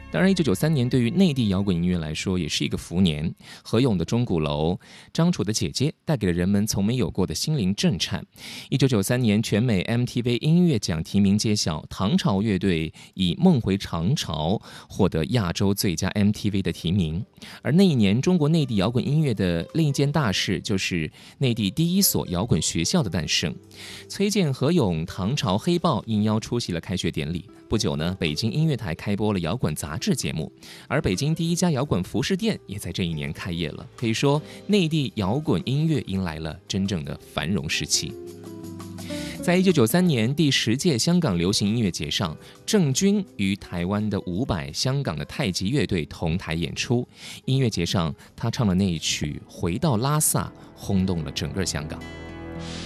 当然，1993年对于内地摇滚音乐来说也是一个福年。何勇的《钟鼓楼》，张楚的《姐姐》带给了人们从没有过的心灵震颤。1993年，全美 MTV 音乐奖提名揭晓，唐朝乐队以《梦回唐朝》获得亚洲最佳 MTV 的提名。而那一年，中国内地摇滚音乐的另一件大事就是内地第一所摇滚学校的诞生。崔健、何勇、唐朝、黑豹应邀出席了开学典礼。不久呢，北京音乐台开播了摇滚杂志节目，而北京第一家摇滚服饰店也在这一年开业了。可以说，内地摇滚音乐迎来了真正的繁荣时期。在1993年第10届香港流行音乐节上，郑钧与台湾的伍佰、香港的太极乐队同台演出。音乐节上，他唱的那一曲《回到拉萨》轰动了整个香港。